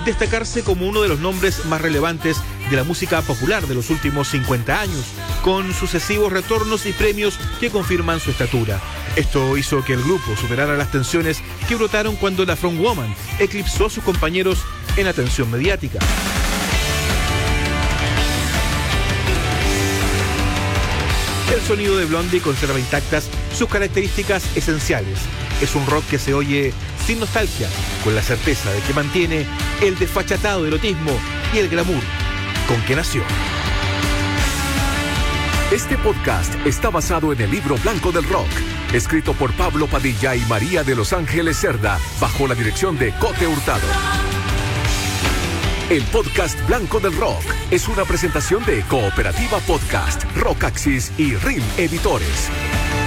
destacarse como uno de los nombres más relevantes de la música popular de los últimos 50 años, con sucesivos retornos y premios que confirman su estatura. Esto hizo que el grupo superara las tensiones que brotaron cuando la frontwoman eclipsó a sus compañeros en la atención mediática. El sonido de Blondie conserva intactas sus características esenciales. Es un rock que se oye sin nostalgia, con la certeza de que mantiene el desfachatado erotismo y el glamour con que nació. Este podcast está basado en el libro Blanco del Rock, escrito por Pablo Padilla y María de Los Ángeles Cerda, bajo la dirección de Cote Hurtado. El podcast Blanco del Rock es una presentación de Cooperativa Podcast, Rockaxis y RIM Editores.